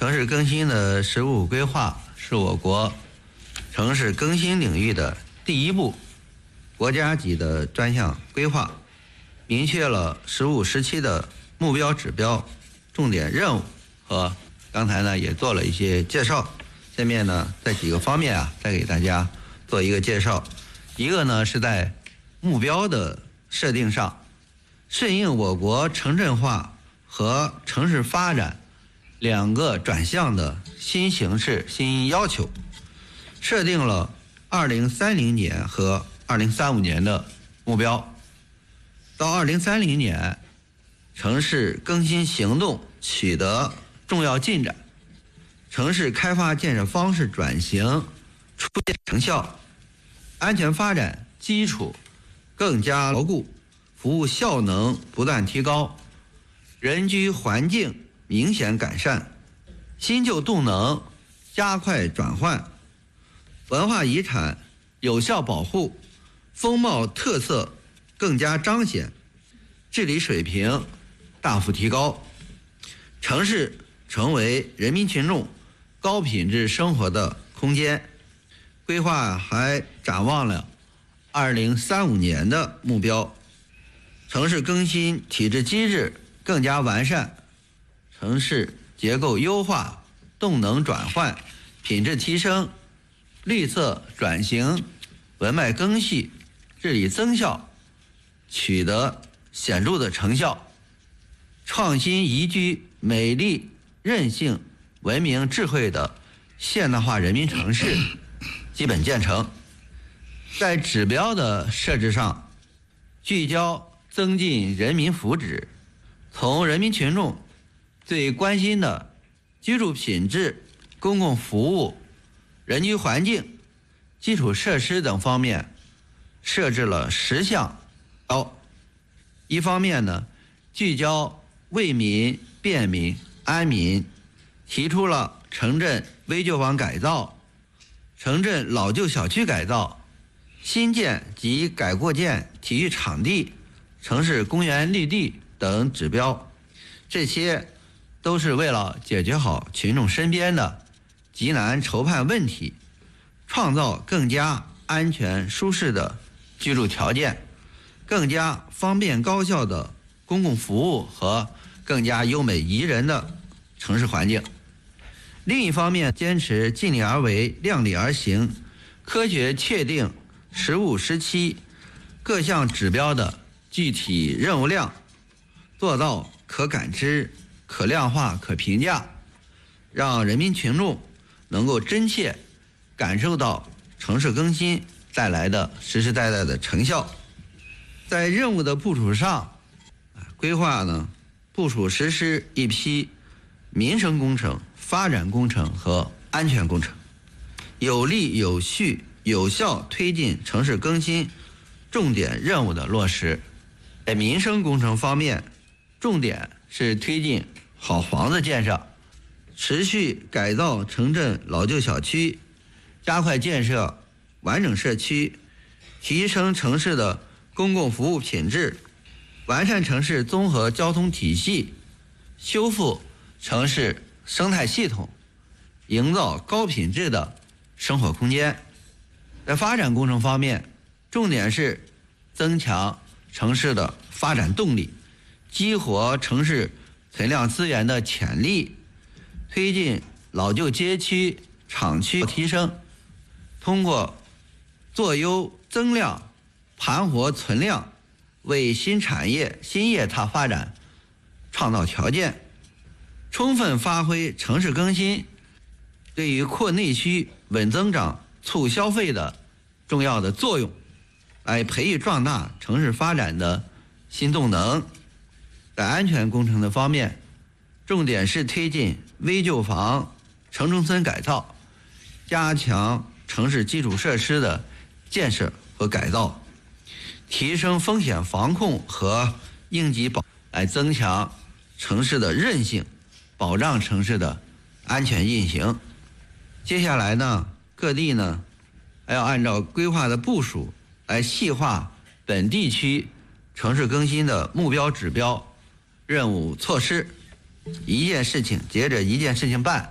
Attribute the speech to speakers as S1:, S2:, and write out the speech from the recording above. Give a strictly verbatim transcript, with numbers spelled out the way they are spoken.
S1: 城市更新的十五规划是我国城市更新领域的第一步国家级的专项规划，明确了十五时期的目标指标、重点任务和刚才呢也做了一些介绍。下面呢在几个方面啊再给大家做一个介绍。一个呢是在目标的设定上，顺应我国城镇化和城市发展两个转向的新形势新要求，设定了二零三零年和二零三五年的目标。到二零三零年，城市更新行动取得重要进展，城市开发建设方式转型出现成效，安全发展基础更加牢固，服务效能不断提高，人居环境明显改善，新旧动能加快转换，文化遗产有效保护，风貌特色更加彰显，治理水平大幅提高，城市成为人民群众高品质生活的空间。规划还展望了二零三五年的目标，城市更新体制机制更加完善，城市结构优化，动能转换，品质提升，绿色转型，文脉更新，治理增效取得显著的成效，创新宜居、美丽、韧性、文明、智慧的现代化人民城市基本建成。在指标的设置上，聚焦增进人民福祉，从人民群众最关心的居住品质、公共服务、人居环境、基础设施等方面设置了十项标。一方面呢，聚焦为民、便民、安民，提出了城镇危旧房改造、城镇老旧小区改造、新建及改扩建体育场地、城市公园绿地等指标，这些都是为了解决好群众身边的急难愁盼问题，创造更加安全舒适的居住条件，更加方便高效的公共服务和更加优美宜人的城市环境。另一方面，坚持尽力而为、量力而行，科学确定十五时期各项指标的具体任务量，做到可感知、可量化、可评价，让人民群众能够真切感受到城市更新带来的实实在在的成效。在任务的部署上，规划呢部署实施一批民生工程、发展工程和安全工程，有力有序有效推进城市更新重点任务的落实。在民生工程方面，重点是推进好房子建设，持续改造城镇老旧小区，加快建设完整社区，提升城市的公共服务品质，完善城市综合交通体系，修复城市生态系统，营造高品质的生活空间。在发展工程方面，重点是增强城市的发展动力，激活城市存量资源的潜力，推进老旧街区、厂区提升，通过做优增量、盘活存量，为新产业、新业态发展创造条件，充分发挥城市更新对于扩内需、稳增长、促消费的重要的作用，来培育壮大城市发展的新动能。在安全工程的方面，重点是推进危旧房、城中村改造，加强城市基础设施的建设和改造，提升风险防控和应急保，来增强城市的韧性，保障城市的安全运行。接下来呢，各地呢还要按照规划的部署来细化本地区城市更新的目标指标、任务措施，一件事情接着一件事情办。